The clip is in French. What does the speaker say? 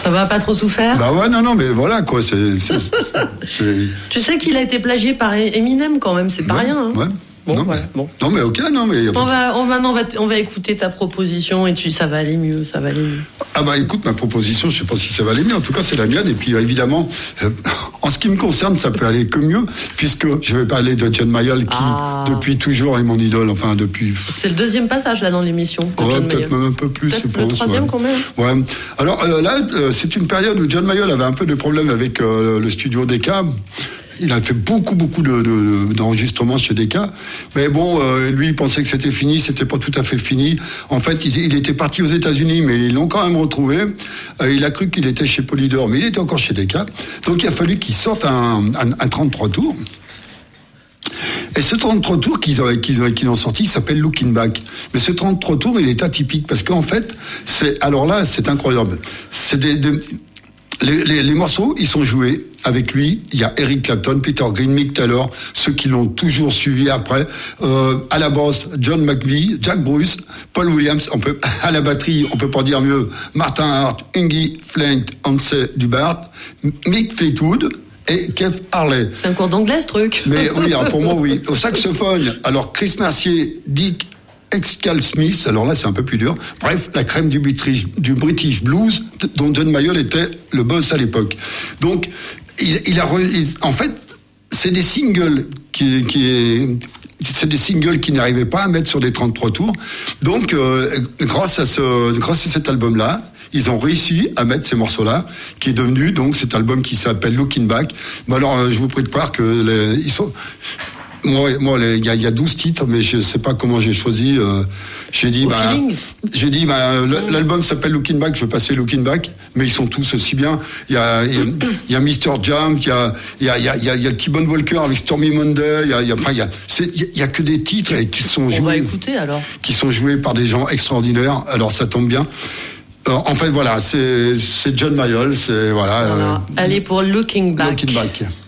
Ça va, pas trop souffert? Bah ouais, non, mais voilà, quoi, c'est... Tu sais qu'il a été plagié par Eminem, quand même, c'est pas rien. Hein. Ouais. Bon, non, ouais, bon. Non, mais ok, non, mais... On va écouter ta proposition et ça va aller mieux, ça va aller mieux. Ah bah écoute, ma proposition, je sais pas si ça va aller mieux, en tout cas c'est la mienne, et puis évidemment, en ce qui me concerne, ça peut aller que mieux, puisque je vais parler de John Mayall, qui depuis toujours est mon idole, enfin depuis... C'est le deuxième passage là dans l'émission. Ouais, peut-être même un peu plus, je pense. Le troisième quand même. Ouais. Alors là, c'est une période où John Mayall avait un peu de problèmes avec le studio Decca. Il a fait beaucoup d'enregistrements chez Decca, mais bon, lui, il pensait que c'était fini, c'était pas tout à fait fini. En fait, il était parti aux États-Unis, mais ils l'ont quand même retrouvé. Il a cru qu'il était chez Polydor, mais il était encore chez Decca. Donc, il a fallu qu'il sorte un 33 tours. Et ce 33 tours qu'ils ont sorti, il s'appelle Looking Back. Mais ce 33 tours, il est atypique, parce qu'en fait, c'est incroyable. C'est les morceaux, ils sont joués avec lui. Il y a Eric Clapton, Peter Green, Mick Taylor, ceux qui l'ont toujours suivi après. À la basse, John McVie, Jack Bruce, Paul Williams. À la batterie, on peut pas dire mieux. Martin Hart, Yngwie Flint, Hans Dubart, Mick Fleetwood et Keith Harley. C'est un cours d'anglais, ce truc. Mais oui, alors pour moi, oui. Au saxophone, alors Chris Mercier, Dick Excal Smith, alors là c'est un peu plus dur. Bref, la crème du British Blues, dont John Mayall était le boss à l'époque. Donc, en fait, c'est des singles c'est des singles qui n'arrivaient pas à mettre sur des 33 tours. Donc, grâce à cet album-là, ils ont réussi à mettre ces morceaux-là, qui est devenu donc cet album qui s'appelle Looking Back. Bon alors, je vous prie de croire que ils sont... Moi, il y a 12 titres, mais je sais pas comment j'ai choisi. J'ai dit, l'album s'appelle Looking Back, je vais passer Looking Back, mais ils sont tous aussi bien. Il y a Mr. Jump, il y a T-Bone Walker avec Stormy Monday, il y a que des titres qui sont joués. On va écouter alors. Qui sont joués par des gens extraordinaires. Alors ça tombe bien. En fait, voilà, c'est John Mayall, c'est voilà. Allez pour Looking Back. Looking Back.